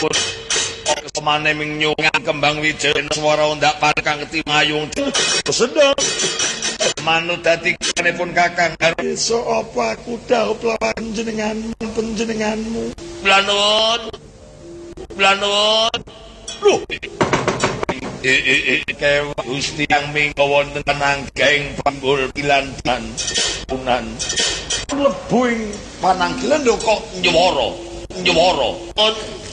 Semane ming nyungan kembang wijaya swara ndak parkang ketimayung sedeng manut dadi kanepun Kakang iso apa aku dhaup lawan panjenenganmu Blanuwun lho kewa Gusti yang mingga wonten panangging panggul kilan dan punan mlebu ing pananggilan lho kok nyewara